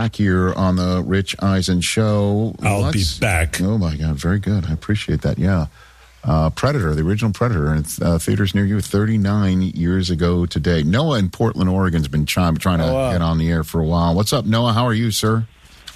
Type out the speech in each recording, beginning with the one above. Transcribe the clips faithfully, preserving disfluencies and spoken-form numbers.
back here on the Rich Eisen Show. I'll Let's, be back. Oh, my God. Very good. I appreciate that. Yeah. Uh, Predator, the original Predator, in uh, theaters near you thirty-nine years ago today. Noah in Portland, Oregon has been trying, trying to Noah. get on the air for a while. What's up, Noah? How are you, sir?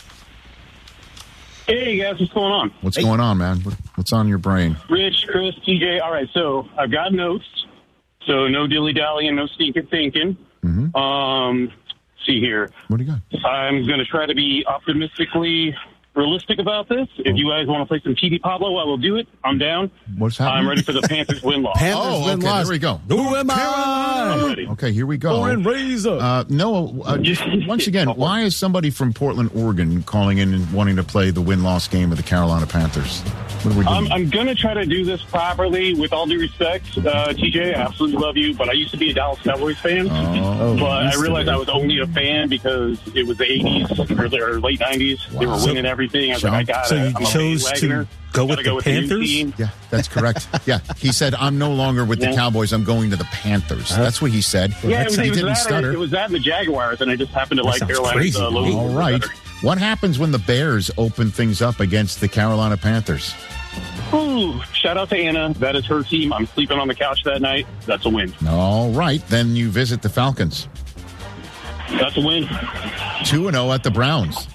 Hey, guys, what's going on? What's hey. going on, man? What's on your brain? Rich, Chris, T J. All right, so I've got notes. So no dilly-dallying, no stinking thinking. Mm-hmm. Um, see here. What do you got? I'm going to try to be optimistically realistic about this. If you guys want to play some T V Pablo, I will do it. I'm down. What's happening? I'm ready for the Panthers win-loss. Panthers Oh, win okay, loss. there we go. Who am I'm I? ready. Okay, here we go. Born Razor. Uh, Noah, uh, just once again, why is somebody from Portland, Oregon calling in and wanting to play the win-loss game of the Carolina Panthers? What are we doing? I'm, I'm going to try to do this properly with all due respect, uh, T J. I absolutely love you, but I used to be a Dallas Cowboys fan. Oh, but I used to realized be. I was only a fan because it was the eighties or, or late nineties. They were Wow. winning everything. I was like, I got So it. you I'm a chose to bandwagoner. go Gotta with go the with the new Panthers? team. Yeah, that's correct. Yeah, he said, I'm no longer with the Yeah. Cowboys. I'm going to the Panthers. That's what he said. Yeah, it was, he it was didn't that. stutter. It was that and the Jaguars, and I just happened to That like sounds Carolina's crazy uh, to me. logo. All right. better. What happens when the Bears open things up against the Carolina Panthers? Ooh, shout out to Anna. That is her team. I'm sleeping on the couch that night. That's a win. All right. Then you visit the Falcons. That's a win. two and oh at the Browns.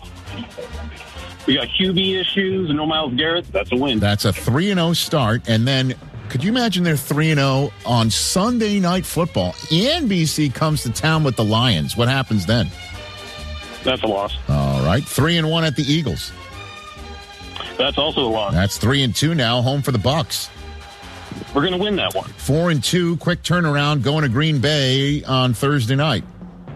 We got Q B issues, no Myles Garrett. That's a win. That's a three and oh start. And then could you imagine they're three and oh on Sunday Night Football? N B C comes to town with the Lions. What happens then? That's a loss. All right. three and one at the Eagles. That's also a loss. That's three and two now, home for the Bucks. We're going to win that one. Four and two, quick turnaround, going to Green Bay on Thursday night.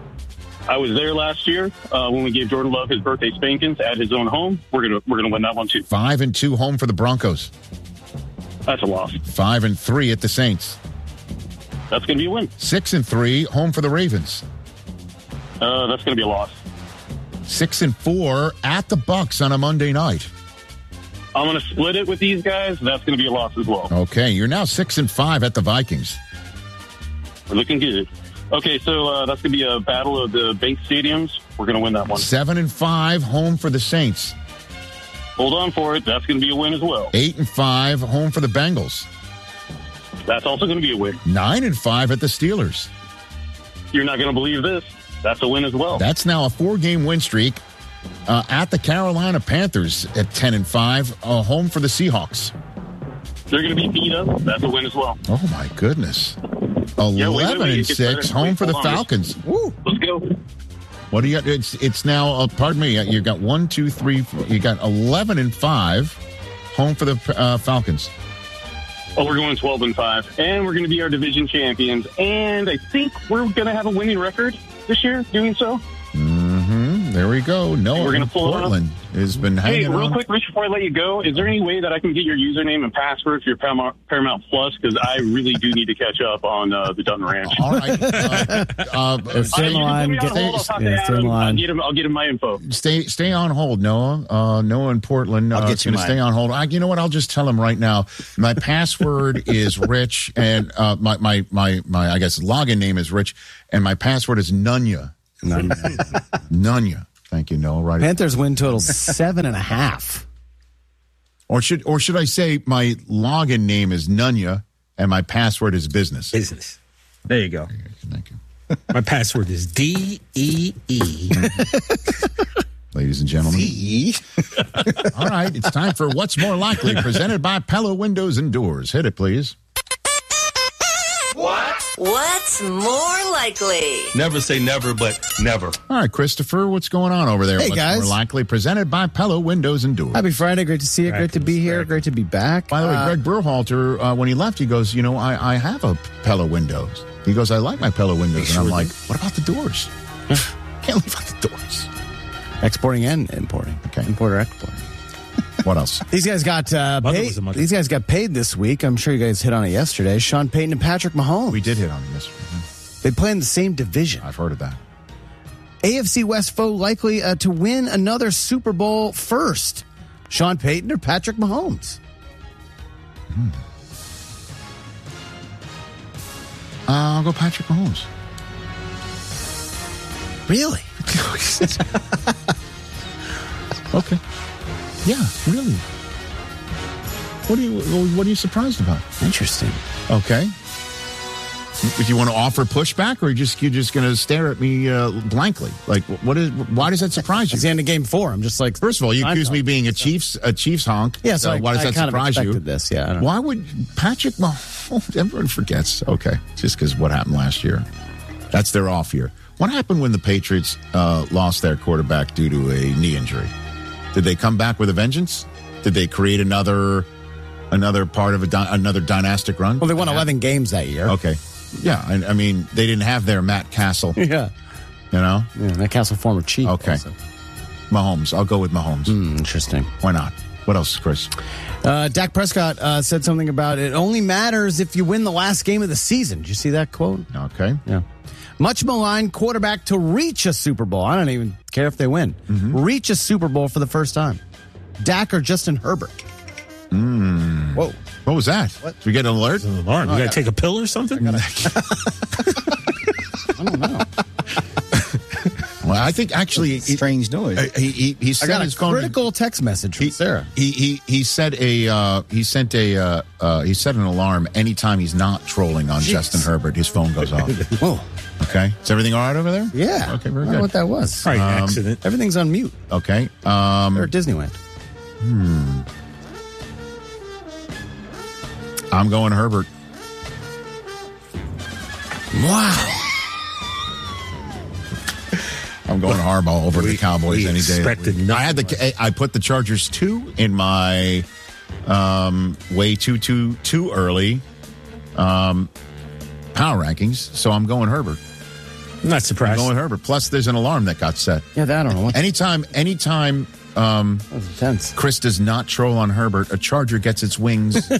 I was there last year uh, when we gave Jordan Love his birthday spankings at his own home. We're gonna we're gonna win that one too. Five and two, home for the Broncos. That's a loss. Five and three at the Saints. That's gonna be a win. Six and three, home for the Ravens. Uh, that's gonna be a loss. Six and four at the Bucks on a Monday night. I'm gonna split it with these guys. That's gonna be a loss as well. Okay, you're now six and five at the Vikings. We're looking good. Okay, so uh, that's gonna be a battle of the bank stadiums. We're gonna win that one. Seven and five, home for the Saints. Hold on for it. That's gonna be a win as well. Eight and five, home for the Bengals. That's also gonna be a win. Nine and five at the Steelers. You're not gonna believe this. That's a win as well. That's now a four-game win streak uh, at the Carolina Panthers at ten and five, uh, home for the Seahawks. They're gonna be beat up. That's a win as well. Oh my goodness! Yeah, wait, Eleven wait, wait. and It gets six, better. home Wait, for the hold on. Falcons. Woo. Let's go. What do you got? It's it's now. Uh, pardon me. You got one, two, three. Four, you got eleven and five, home for the uh, Falcons. Oh, we're going twelve and five, and we're going to be our division champions. And I think we're going to have a winning record this year doing so. Mm-hmm. There we go. Noah We're gonna in pull it up. Portland has been Hey, hanging real on. quick, Rich, before I let you go, is there any way that I can get your username and password for your Paramount, Paramount Plus? Because I really do need to catch up on uh, the Dutton Ranch. All right. Uh, uh, Stay in Uh, you can line. put me on Stay- hold. I'll talk to yeah, stay in Adam. line. I'll get him. I'll get him my info. Stay stay on hold, Noah. Uh, Noah in Portland. I'll Uh, get is you going to mine. stay on hold. I, you know what? I'll just tell him right now. My password is Rich, and uh, my, my my my I guess login name is Rich, and my password is Nunya. None. Nunya. Thank you, Noah. Right. Panthers win total seven and a half. Or should or should I say my login name is Nunya, and my password is business. Business. There you go. Thank you, My password is D E E. ladies and gentlemen. All right, it's time for What's More Likely, presented by Pella Windows and Doors. Hit it, please. What's more likely? Never say never, but never. All right, Christopher, what's going on over there? Hey, What's guys. More Likely, presented by Pella Windows and Doors. Happy Friday. Great to see you. Great to be here. Great to be back. By the way, Uh, Greg Berhalter, uh, when he left, he goes, you know, I, I have a Pella Windows. He goes, I like my Pella Windows. And I'm like, what about the doors? Can't leave out the doors. exporting and importing. Okay. Importer, exporter. What else? These guys got uh, Mother paid. was a mother. These guys got paid this week. I'm sure you guys hit on it yesterday. Sean Payton and Patrick Mahomes. We did hit on it yesterday. They play in the same division. I've heard of that. A F C West foe likely uh, to win another Super Bowl first. Sean Payton or Patrick Mahomes? Hmm. Uh, I'll go Patrick Mahomes. Really? Okay. Yeah, really. What are you What are you surprised about? Interesting. Okay. Do you want to offer pushback, or you just you're just going to stare at me uh, blankly? Like, what is? Why does that surprise It's the you? end of game four. I'm just like, First of all, you Seinfeld. accuse me of being a Chiefs a Chiefs honk. Yeah, so I- why does I that kind of surprise you? expected this, yeah, I don't know. Why would Patrick Mahomes? Everyone forgets. Okay, just because what happened last year. That's their off year. What happened when the Patriots uh, lost their quarterback due to a knee injury? Did they come back with a vengeance? Did they create another another part of a dy- another dynastic run? Well, they won eleven games that year. Okay. Yeah, I, I mean, they didn't have their Matt Castle, you Yeah. know? Yeah, that Castle former chief. Okay. also. Mahomes. I'll go with Mahomes. Hmm, interesting. Why not? What else, Chris? Uh, Dak Prescott uh, said something about it only matters if you win the last game of the season. Did you see that quote? Okay. Yeah. Much maligned quarterback to reach a Super Bowl. I don't even care if they win. Mm-hmm. Reach a Super Bowl for the first time. Dak or Justin Herbert? Mm. Whoa. What was that? What? Did we get an alert? An alarm. You got to take a pill or something? I don't know. Well, I think actually, it- Strange noise. uh, he he, he I sent got his a phone. critical text message from He, Sarah. he he he said a uh, he sent a uh, uh, he set an alarm anytime he's not trolling on Jeez. Justin Herbert. His phone goes off. Whoa. Okay, is everything all right over there? Yeah. Okay, very I don't know good. what that was. All right, accident. Everything's on mute. Okay. Um, Or at Disneyland. I'm going Herbert. Wow. I'm going Harbaugh over the We- Cowboys we any day. of the expected week. I had nothing the I put the Chargers two in my um, way too too too early um, power rankings, so I'm going Herbert. I'm not I'm surprised. going Herbert. Plus, there's an alarm that got set. Yeah, that, I don't know. What Anytime, anytime um, that was intense. Chris does not troll on Herbert, a Charger gets its wings,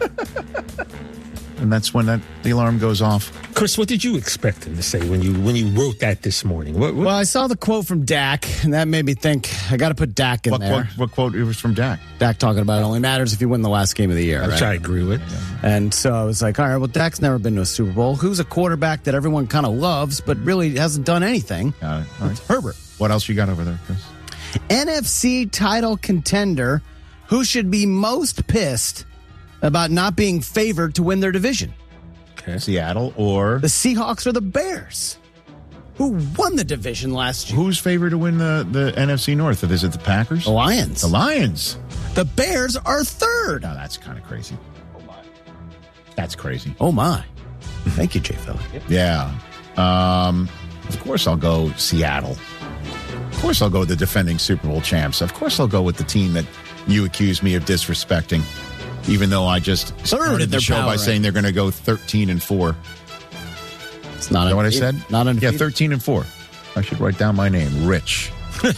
and that's when that the alarm goes off. Chris, what did you expect him to say when you when you wrote that this morning? What, what? Well, I saw the quote from Dak, and that made me think I got to put Dak in What there. quote, what quote? It was from Dak. Dak talking about it only matters if you win the last game of the year. Which right? I agree with. And so I was like, all right, well, Dak's never been to a Super Bowl. Who's a quarterback that everyone kind of loves, but really hasn't done anything? Got it. All right. It's Herbert. What else you got over there, Chris? N F C title contender who should be most pissed about not being favored to win their division. Okay. Seattle or The Seahawks or the Bears, who won the division last year. who's favored to win the, the N F C North? Is it the Packers? The Lions. The Lions. The Bears are third. No, that's kind of crazy. Oh my. That's crazy. Oh, my. Thank you, Jay Philly. Yeah. Um, of course I'll go Seattle. Of course I'll go with the defending Super Bowl champs. Of course I'll go with the team that you accuse me of disrespecting, even though I just started in the their show power by saying they're going to go thirteen and four. It's not Is that what I said? undefeated. Not Yeah, undefeated. thirteen and four. I should write down my name, Rich.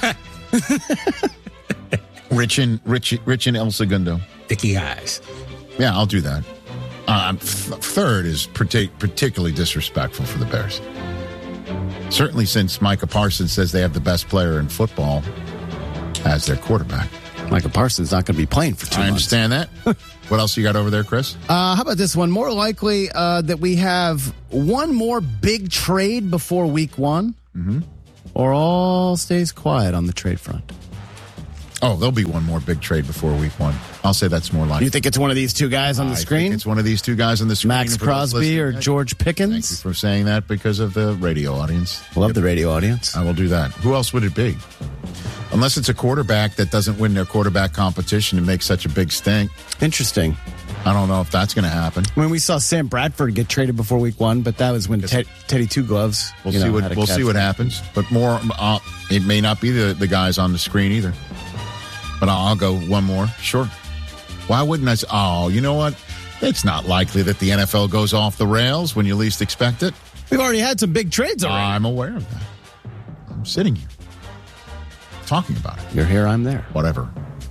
Rich and Rich, Rich and El Segundo. Dicky eyes. Yeah, I'll do that. Um, th- third is partic- particularly disrespectful for the Bears. Certainly since Micah Parsons says they have the best player in football as their quarterback. Micah Parsons not going to be playing for two I months. understand that. What else you got over there, Chris? Uh, how about this one? More likely uh, that we have one more big trade before week one, Mm-hmm. or all stays quiet on the trade front. Oh, there'll be one more big trade before week one. I'll say that's more likely. You think it's one of these two guys on the I screen? think it's one of these two guys on the screen. Max For those Crosby or listening, George Thank you Pickens? for saying that because of the radio audience. Love the radio audience. I will do that. Who else would it be? Unless it's a quarterback that doesn't win their quarterback competition and makes such a big stink. Interesting. I don't know if that's going to happen. I mean, we saw Sam Bradford get traded before week one, but that was when Ted, Teddy Two Gloves. We'll you see know, what had a we'll catch. see what happens. But more, uh, it may not be the, the guys on the screen either. But I'll, I'll go one more. Sure. Why wouldn't I? Say, oh, you know what? It's not likely that the N F L goes off the rails when you least expect it. We've already had some big trades already. I'm aware of that. I'm sitting here talking about it. You're here, I'm there. Whatever.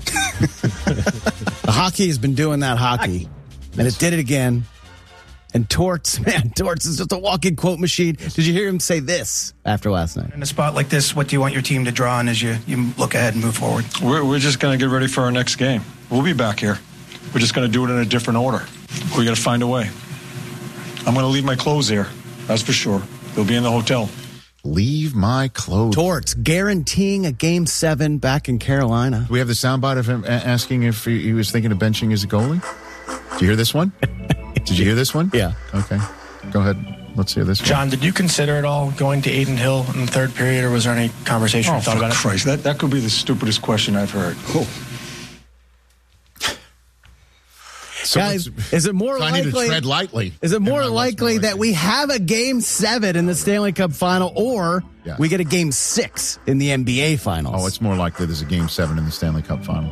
The hockey has been doing that hockey, and it did it again. And Torts, man, Torts is just a walking quote machine. Did you hear him say this after last night? In a spot like this, what do you want your team to draw on as you, you look ahead and move forward? We're, we're just going to get ready for our next game. We'll be back here. We're just going to do it in a different order. We got to find a way. I'm going to leave my clothes here, that's for sure. They'll be in the hotel. Leave my clothes. Torts guaranteeing a game seven back in Carolina. Do we have the soundbite of him a- asking if he, he was thinking of benching as a goalie? Did you hear this one? Did you hear this one? Yeah. Okay. Go ahead. Let's hear this one. John, did you consider at all going to Aiden Hill in the third period, or was there any conversation Oh, you thought for about it? Christ, that, that could be the stupidest question I've heard. So Guys, it's- is it more so I need to likely? tread lightly. Is it Am more I- what's likely that we have a game seven in the Stanley Cup final, or Yeah. we get a game six in the N B A finals? Oh, it's more likely there's a game seven in the Stanley Cup final.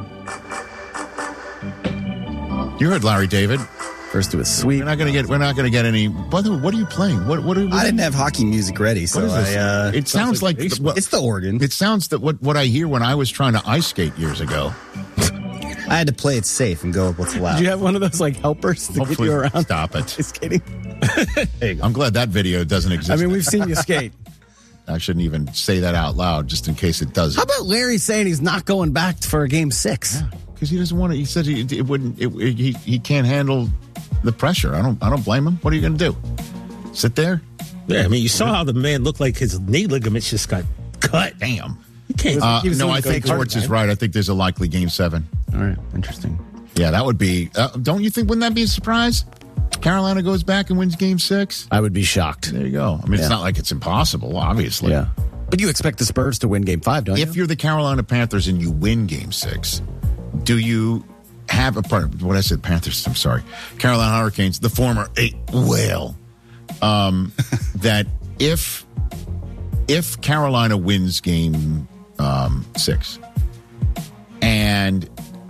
You heard Larry David. first to a sweep. We're not going to get. We're not going to get any. By the way, what are you playing? What? What? Are, what I didn't have hockey music ready, so What is this? I. Uh, it sounds like, like the, what, it's the organ. It sounds that what what I hear when I was trying to ice skate years ago. I had to play it safe and go with what's loud. Did you have one of those like helpers to get Hopefully- you around? Stop it. Ice skating. I'm glad that video doesn't exist. I mean, we've seen you skate. I shouldn't even say that out loud, just in case it does. How about Larry saying he's not going back for a game six? Because he doesn't want to. He said he it wouldn't. It, he he can't handle the pressure. I don't. I don't blame him. What are you going to do? Sit there? Yeah, I mean, you saw how the man looked like his knee ligaments just got cut. Damn. You can't. Uh, He was no, doing I the think go-kart Torts is guy. right. I think there's a likely game seven. All right, interesting. Yeah, that would be. Uh, don't you think? Wouldn't that be a surprise? Carolina goes back and wins game six. I would be shocked. There you go. I mean, Yeah. it's not like it's impossible, obviously. Yeah. But you expect the Spurs to win game five, don't you? If you're the Carolina Panthers and you win game six, do you have a part? What I said, Panthers, I'm sorry. Carolina Hurricanes, the former eight whale. Um, that if if Carolina wins game um, six and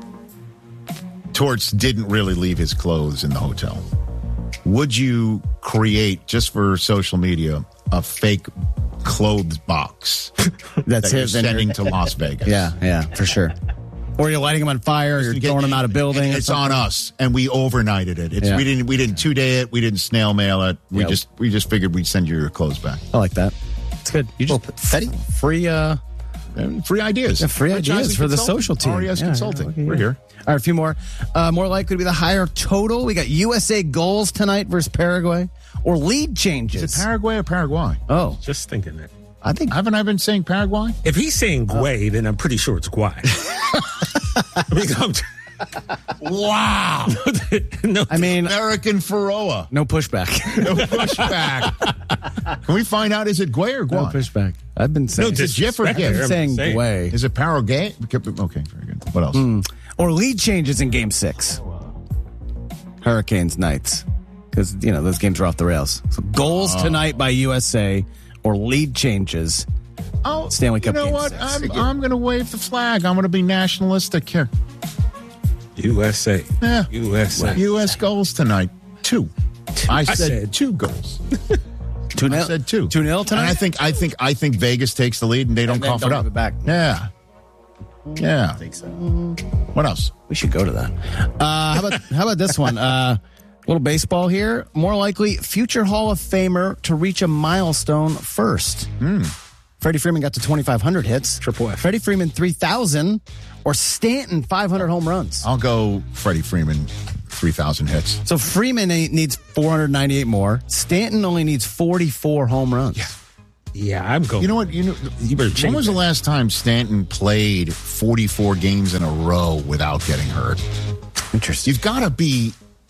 Torts didn't really leave his clothes in the hotel, would you create, just for social media, a fake clothes box That's that you're his and sending your- to Las Vegas? Yeah, yeah, for sure. Or you're lighting them on fire, or you're throwing them out of building. And or it's something. on us, and we overnighted it. It's, Yeah. We didn't we didn't two day it. We didn't snail mail it. We Yeah. just we just figured we'd send you your clothes back. I like that. It's good. You just Fetty? free uh And free ideas. yeah, free Franchising ideas for the consulting. social team. R E S Yeah, Consulting. yeah, okay, We're yeah. here. All right, a few more. Uh, more likely to be the higher total. We got U S A goals tonight versus Paraguay, or lead changes. Is it Paraguay or Paraguay? Oh, Just thinking that. I think Haven't I been saying Paraguay? If he's saying Guay, then I'm pretty sure it's Guay. I mean, I'm, Wow. no, I mean American Faroa. no pushback. No pushback. Can we find out, is it Guay or no Guay? pushback. I've been saying no Is it Jif or disrespect Gif? there, I'm saying saying. way. Is it Paraguay? Okay, very good. What else? Hmm. Or lead changes in game six. Hurricanes Knights. Because, you know, those games are off the rails. So goals tonight by U S A or lead changes. Oh, Stanley Cup You know game what? six. I'm, I'm going to wave the flag. I'm going to be nationalistic here. U S A. Yeah. U S A. U S goals tonight. Two. I said, said- two goals. two nil. I said two. two nil tonight? And I think I think I think Vegas takes the lead and they don't then cough don't it up. give it back. Yeah. Yeah. I think so. What else? We should go to that. Uh, how about how about this one? Uh, a little baseball here. More likely, future Hall of Famer to reach a milestone first. Freddie Freeman got to twenty-five hundred hits. Triple F. Freddie Freeman three thousand, or Stanton five hundred home runs. I'll go Freddie Freeman, three thousand hits. So Freeman needs four hundred ninety-eight more. Stanton only needs forty-four home runs. Yeah, I'm going. You know what? You know, You better when change was the that. last time Stanton played forty-four games in a row without getting hurt? Interesting. You've got to be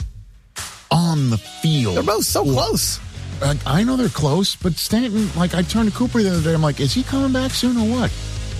on the field. They're both so close. I, I know they're close, but Stanton, like I turned to Cooper the other day, I'm like, is he coming back soon or what?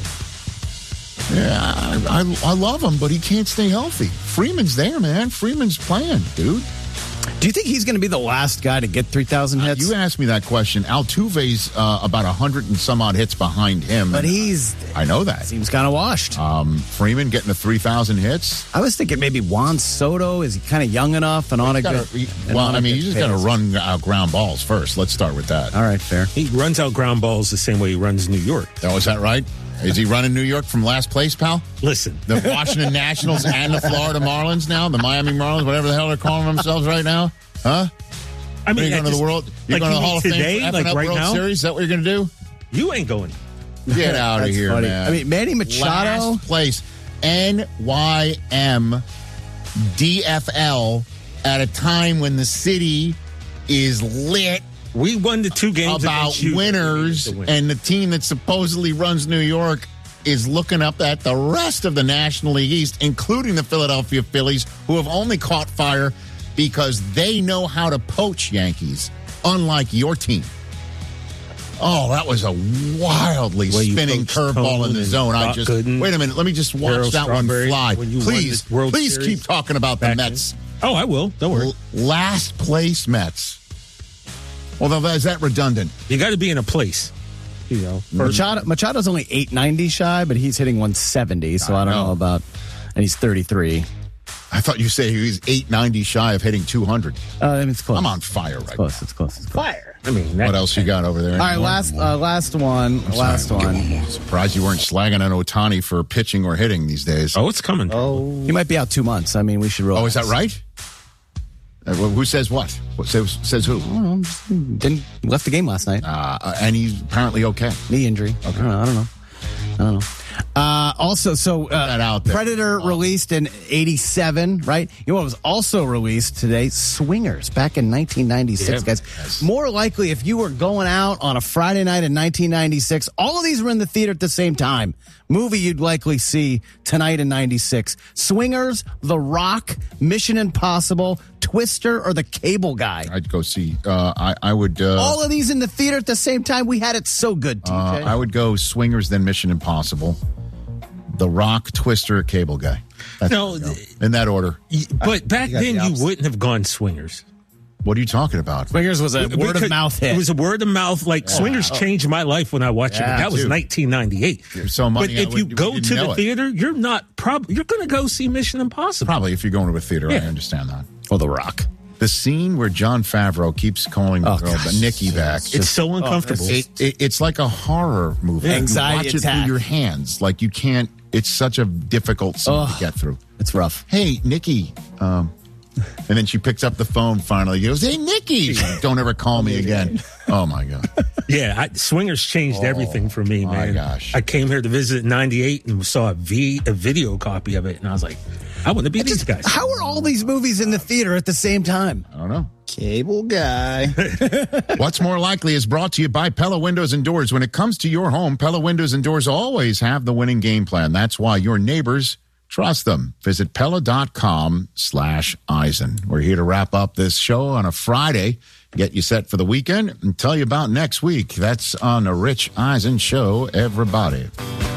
Yeah, I, I, I love him, but he can't stay healthy. Freeman's there, man. Freeman's playing, dude. Do you think he's going to be the last guy to get three thousand hits? You asked me that question. Altuve's uh, about one hundred and some odd hits behind him. but he's I know that. seems kind of washed. Um, Freeman getting the three thousand hits. I was thinking maybe Juan Soto. Is he kind of young enough and on a Gotta- good? he- and well, on a I mean, good you just got to pace? run out ground balls first. Let's start with that. All right, fair. He runs out ground balls the same way he runs New York. Oh, is that right? Is he running New York from last place, pal? Listen, The Washington Nationals and the Florida Marlins now? The Miami Marlins, whatever the hell they're calling themselves right now? Huh? I Are mean, you going I to the just- World? You're like going to you the Hall of mean Fame today, for F like N F right World now? Series? Is that what you're going to do? you ain't going. Get out of That's here, funny. man. I mean, Manny Machado. Last place. N Y M D F L at a time when the city is lit We won the two games about against you. winners, Win. and the team that supposedly runs New York is looking up at the rest of the National League East, including the Philadelphia Phillies, who have only caught fire because they know how to poach Yankees, unlike your team. Oh, that was a wildly Well, you spinning coached curveball in Tone the and zone. I Doc just Gooden, wait a minute. Let me just watch Harold that one Strawberry, fly. when you won Please, the World please Series keep talking about the back Mets. then. Oh, I will. Don't worry. L- last place Mets. Although, is that redundant? You got to be in a place. You know, first- Machado, Machado's only eight ninety shy, but he's hitting one seventy, so I, I don't know. know about. And he's thirty-three. I thought you said he was eight ninety shy of hitting two hundred. Uh, I mean, it's close. I'm on fire right It's close. It's close. It's close. Fire. I mean, that, What else you got over there? All right, anymore? last uh, last one. Last one. Surprised you weren't slagging on Ohtani for pitching or hitting these days. Oh, it's coming. Oh, He might be out two months. I mean, we should roll. Oh, is that right? Uh, well, who says what? What says, says who? Didn't left the game last night. Uh, and he's apparently okay. Knee injury. Okay. I don't know. I don't know. I don't know. Uh, also, so uh, that out there. Predator released in eighty-seven, right? You know what was also released today? Swingers, back in nineteen ninety-six, Yeah. guys. Yes. More likely, if you were going out on a Friday night in nineteen ninety-six, all of these were in the theater at the same time. Movie you'd likely see tonight in ninety-six. Swingers, The Rock, Mission Impossible, Twister, or The Cable Guy. I'd go see. Uh, I, I would. Uh, All of these in the theater at the same time. We had it so good, T J. uh, I would go Swingers, then Mission Impossible, The Rock, Twister, Cable Guy. That's No, in that order. Y- But back got then, the you opposite. wouldn't have gone Swingers. What are you talking about? Swingers was a word of Because mouth hit. It was a word of mouth. Like Swingers changed my life when I watched it. Yeah, But that was dude. nineteen ninety-eight. You're so money, But I if would- you we go didn't to know the it. theater, you're not prob. You're going to go see Mission Impossible. Probably if you're going to a theater, I Yeah. understand that. Oh, The Rock. The scene where John Favreau keeps calling the Oh, girl, gosh. Nikki back. It's so uncomfortable. It, it, it's like a horror movie. Anxiety you watch it attack. through your hands. Like you can't. It's such a difficult scene Ugh. to get through. It's rough. Hey, Nikki. Um, and then she picks up the phone finally. He goes, hey, Nikki. Don't ever call me again. Oh, my God. Yeah, I, Swingers changed everything for me, Oh, my man. gosh. I came here to visit in ninety-eight and saw a, v, a video copy of it, and I was like, I want to be these guys. How are all these movies in the theater at the same time? I don't know. Cable Guy. What's More Likely is brought to you by Pella Windows and Doors. When it comes to your home, Pella Windows and Doors always have the winning game plan. That's why your neighbors trust them. Visit Pella.com slash Eisen. We're here to wrap up this show on a Friday, get you set for the weekend, and tell you about next week. That's on the Rich Eisen Show, everybody.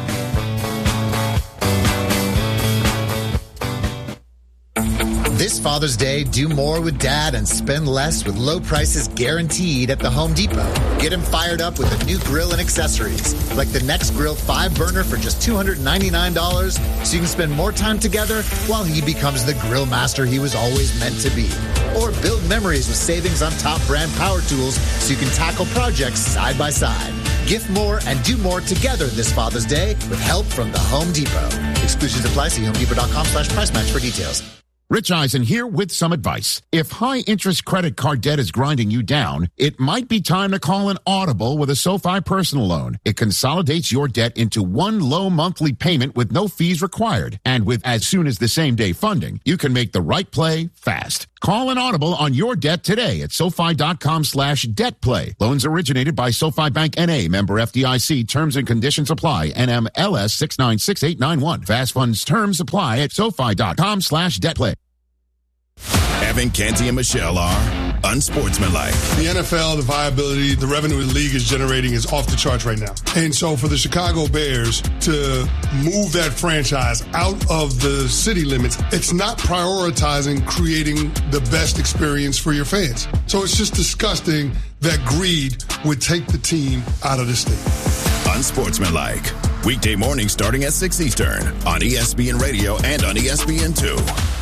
This Father's Day, do more with Dad and spend less with low prices guaranteed at the Home Depot. Get him fired up with a new grill and accessories, like the Next Grill five burner for just two hundred ninety-nine dollars, so you can spend more time together while he becomes the grill master he was always meant to be. Or build memories with savings on top brand power tools so you can tackle projects side by side. Gift more and do more together this Father's Day with help from the Home Depot. Exclusions apply. See homedepot.com slash price match for details. Rich Eisen here with some advice. If high-interest credit card debt is grinding you down, it might be time to call an Audible with a SoFi personal loan. It consolidates your debt into one low monthly payment with no fees required. And with as soon as the same-day funding, you can make the right play fast. Call an Audible on your debt today at SoFi.com slash debt play. Loans originated by SoFi Bank N A, member F D I C. Terms and conditions apply. N M L S six nine six eight nine one. Fast funds terms apply at SoFi.com slash debt play. Evan, Canty, and Michelle are unsportsmanlike. The N F L, the viability, the revenue the league is generating is off the charts right now. And so for the Chicago Bears to move that franchise out of the city limits, it's not prioritizing creating the best experience for your fans. So it's just disgusting that greed would take the team out of the state. Unsportsmanlike. Weekday mornings starting at six Eastern on E S P N Radio and on E S P N two.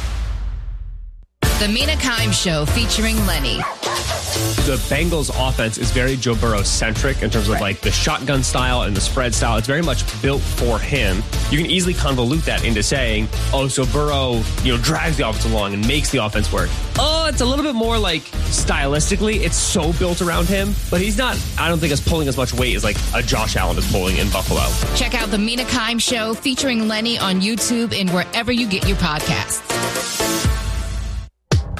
The Mina Kimes Show featuring Lenny. The Bengals offense is very Joe Burrow-centric in terms of like the shotgun style and the spread style. It's very much built for him. You can easily convolute that into saying, oh, so Burrow, you know, drags the offense along and makes the offense work. Oh, it's a little bit more like stylistically, it's so built around him, but he's not, I don't think, as pulling as much weight as like a Josh Allen is pulling in Buffalo. Check out The Mina Kimes Show featuring Lenny on YouTube and wherever you get your podcasts.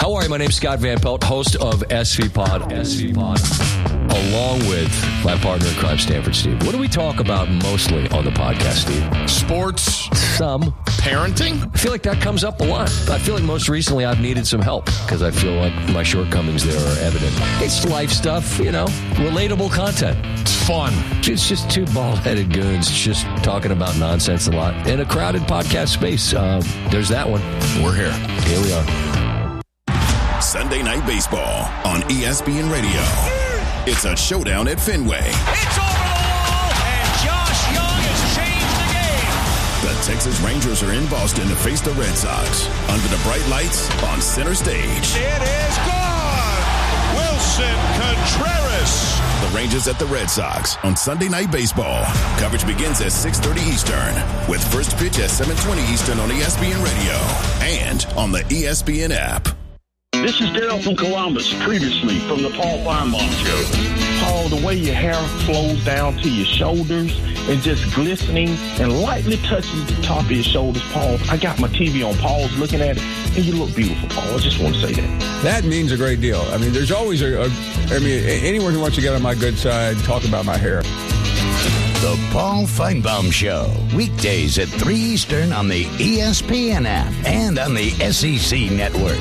How are you? My name's Scott Van Pelt, host of S V Pod, S V Pod, along with my partner in crime, Stanford Steve. What do we talk about mostly on the podcast, Steve? Sports. Some. Parenting? I feel like that comes up a lot. I feel like most recently I've needed some help because I feel like my shortcomings there are evident. It's life stuff, you know, relatable content. It's fun. It's just two bald-headed goons just talking about nonsense a lot in a crowded podcast space. Uh, there's that one. We're here. Here we are. Sunday Night Baseball on E S P N Radio. It's a showdown at Fenway. It's over the wall, and Josh Young has changed the game. The Texas Rangers are in Boston to face the Red Sox under the bright lights on center stage. It is gone. Wilson Contreras. The Rangers at the Red Sox on Sunday Night Baseball. Coverage begins at six thirty Eastern with first pitch at seven twenty Eastern on E S P N Radio and on the E S P N app. This is Daryl from Columbus, previously from the Paul Feinbaum Show. Paul, the way your hair flows down to your shoulders and just glistening and lightly touches the top of your shoulders, Paul. I got my T V on, Paul's looking at it, and you look beautiful, Paul. I just want to say that. That means a great deal. I mean, there's always a, a I mean, anyone who wants to get on my good side, talk about my hair. The Paul Feinbaum Show, weekdays at three Eastern on the E S P N app and on the S E C network.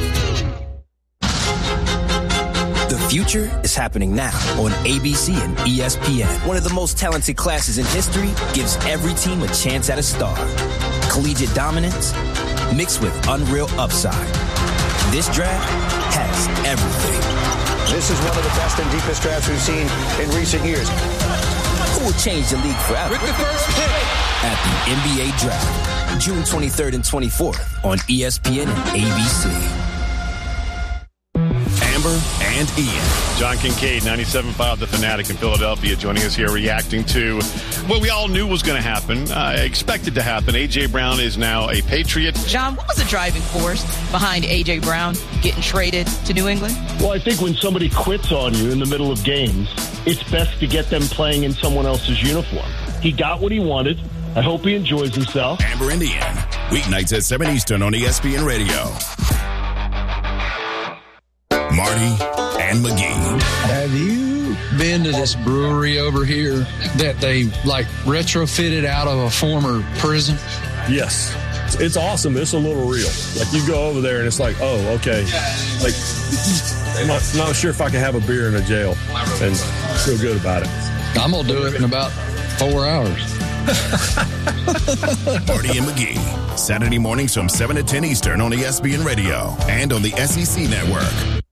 The future is happening now on A B C and E S P N. One of the most talented classes in history gives every team a chance at a star. Collegiate dominance mixed with unreal upside. This draft has everything. This is one of the best and deepest drafts we've seen in recent years. Who will change the league forever? With the first pick at the N B A Draft, June twenty-third and twenty-fourth on E S P N and A B C. Amber and Ian. John Kincaid, ninety-seven point five The Fanatic in Philadelphia, joining us here reacting to what we all knew was going to happen, uh, expected to happen. A J. Brown is now a Patriot. John, what was the driving force behind A J. Brown getting traded to New England? Well, I think when somebody quits on you in the middle of games, it's best to get them playing in someone else's uniform. He got what he wanted. I hope he enjoys himself. Amber and Ian, weeknights at seven Eastern on E S P N Radio. Marty and McGee. Have you been to this brewery over here that they like retrofitted out of a former prison? Yes. It's awesome. It's a little real. Like you go over there and it's like, oh, okay. Like I'm not, not sure if I can have a beer in a jail and feel good about it. I'm going to do it in about four hours. Marty and McGee, Saturday mornings from seven to ten Eastern on E S P N Radio and on the S E C network.